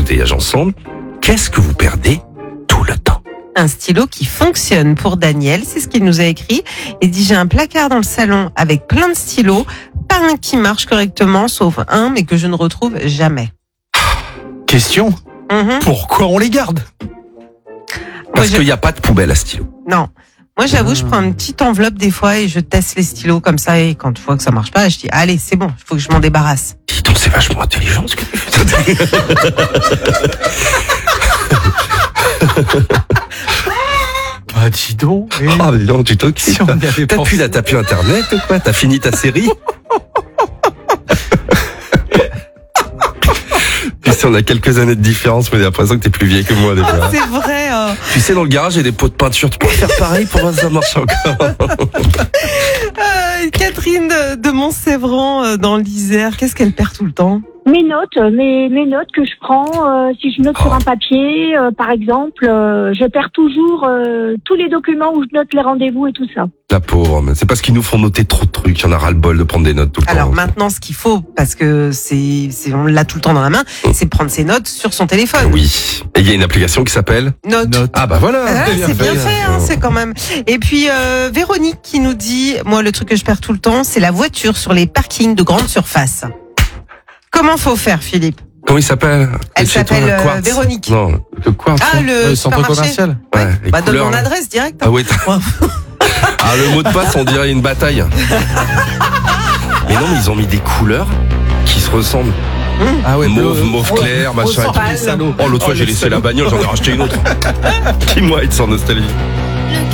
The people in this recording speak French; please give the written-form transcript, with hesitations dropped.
l'embouteillage ensemble. Qu'est-ce que vous perdez tout le temps? Un stylo qui fonctionne pour Daniel, c'est ce qu'il nous a écrit. Il dit, j'ai un placard dans le salon avec plein de stylos, pas un qui marche correctement, sauf un, mais que je ne retrouve jamais. Question, pourquoi on les garde? Parce qu'il n'y a pas de poubelle à stylo. Non. Moi, j'avoue, je prends une petite enveloppe des fois et je teste les stylos comme ça. Et quand je vois que ça marche pas, je dis, allez, c'est bon, il faut que je m'en débarrasse. Dis donc, c'est vachement intelligent ce que tu fais. Bah dis donc. Ah, dis donc, tu t'occupes. Si on y avait pensé. T'as pu Internet ou quoi? T'as fini ta série? Tu sais, on a quelques années de différence, mais j'ai l'impression que t'es plus vieille que moi déjà. Ah, c'est vrai. Tu sais, dans le garage, il y a des pots de peinture. Tu peux faire pareil pour voir si ça marche encore. Catherine de Montsévran dans l'Isère, qu'est-ce qu'elle perd tout le temps? Mes notes que je prends, si je note sur un papier, par exemple, je perds toujours tous les documents où je note les rendez-vous et tout ça. La pauvre, mais c'est parce qu'ils nous font noter trop de trucs. Il y en a ras-le-bol de prendre des notes tout le temps. Alors maintenant, ce qu'il faut, parce que on l'a tout le temps dans la main, c'est prendre ses notes sur son téléphone. Oui. Et il y a une application qui s'appelle Note. Ah bah voilà. Ah, c'est bien fait, hein, c'est quand même. Et puis Véronique qui nous dit, moi le truc que je perds tout le temps, c'est la voiture sur les parkings de grande surface. Comment faut faire, Philippe? Comment il s'appelle? Elle Chez toi, s'appelle Quartz. Véronique. Non, le Quartz. Ah, le centre supermarché. commercial. Ouais, les Bah, donne couleurs, mon là. adresse direct. Ah oui. Ah, le mot de passe, on dirait une bataille. Mais non, mais ils ont mis des couleurs qui se ressemblent. Ah ouais, Mauve clair, machin. Rose pâle. Oh, l'autre fois, j'ai laissé la bagnole, j'en ai racheté une autre. Dis-moi, être sans nostalgie.